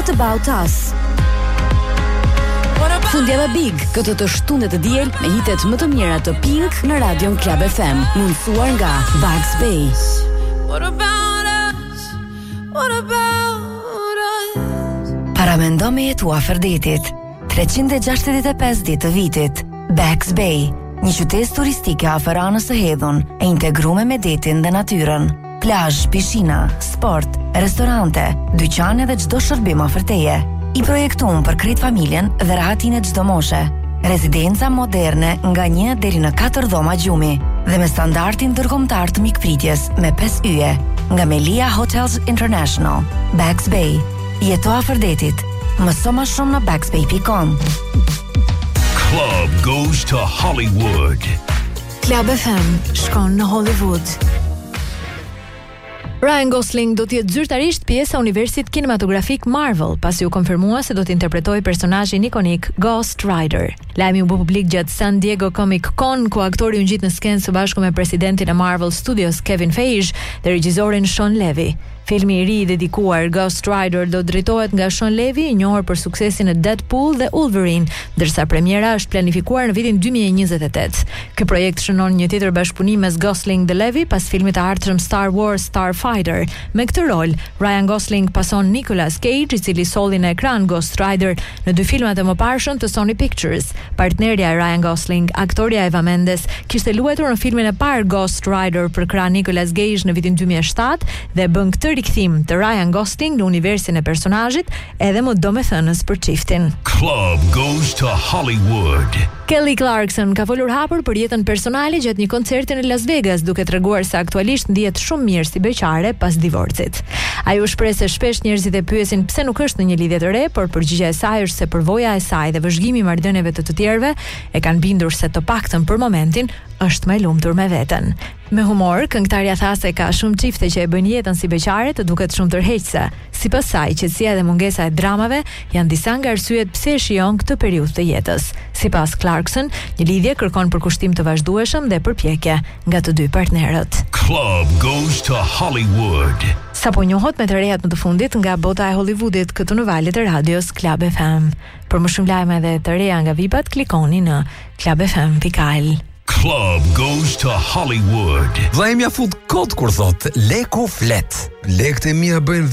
What About Us. Fundjava Big, këtë të shtunë të diel me hitet më të mira të Pink në Radion Club FM, mundësuar nga Bugs Bay. What about us? What about us? Para mendo me jetu afër detit, 365 ditë të vitit. Bugs Bay, një qytet turistike afër anës së hedhun, e integruar me detin dhe natyrën. Plazh, pishina, sport, restorante, dyqane dhe çdo shërbim afër teje. I projektuar për krejt familjen dhe rahatin e çdo moshe. Rezidenca moderne nga 1 deri në 4 dhoma gjumi dhe me standardin ndërkombëtar të mikpritjes me 5 yje nga Melia Hotels International. Bugs Bay, jeto afër detit. Mëso më shumë në bugsbay.com. Club goes to Hollywood. Club FM shkon në Hollywood. Ryan Gosling do të jetë zyrtarisht pjesë e universit kinematografik Marvel, pasi u konfirmua se do të interpretojë personazhin ikonik Ghost Rider. Lajmi u bë publik gjatë San Diego Comic Con, ku aktori u ngjit në skenë së bashku me presidentin e Marvel Studios Kevin Feige dhe regjisorin Sean Levy. Filmi i ri i dedikuar Ghost Rider do drejtohet nga Sean Levy, i njohur për suksesin e Deadpool dhe Wolverine, ndërsa premiera është planifikuar në vitin 2028. Ky projekt shënon një tjetër bashkëpunim mes Gosling dhe Levy pas filmit të ardhshëm Star Wars Starfighter. Me këtë rol, Ryan Gosling pason Nicolas Cage, i cili solli në ekran Ghost Rider në 2 filmat e mëparshëm të Sony Pictures. Partnerja e Ryan Gosling, aktoria Eva Mendes, kishte luajtur në filmin e parë Ghost Rider për krah Nicolas Cage në vitin 2007 dhe bën këtë rikthim të Ryan Gosling në universin e personazhit edhe më domethënës për çiftin. Club goes to Hollywood. Kelly Clarkson ka folur hapur për jetën personale gjatë një koncerti në Las Vegas, duke treguar se aktualisht ndihet shumë mirë si beqare pas divorcit. Ajo shpreh se shpesh njerëzit e pyesin pse nuk është në një lidhje të re, por përgjigjja e saj është se përvoja e saj dhe vëzhgimi i marrëdhënieve të tjerëve e kanë bindur se të paktën për momentin është më e lumtur me veten. Me humor, këngëtarja tha se ka shumë çifte që e bëjnë jetën si beqare të duket shumë tërheqëse. Sipas saj, qetësia dhe mungesa e dramave janë disa nga arsyet pse e shijon këtë periudhë të jetës. Sipas Clarkson, një lidhje kërkon përkushtim të vazhdueshëm dhe përpjekje nga të dy partnerët. Club goes to Hollywood. Sapo njohot me të rejat më të fundit nga bota e Hollywoodit këtu në valët e radios Club FM. Për më shumë lajme dhe të reja nga vipat, klikoni në clubfm.al. Club goes to Hollywood. Vllai mia fut kot kur thot leku flet. Lekët e mia bëjnë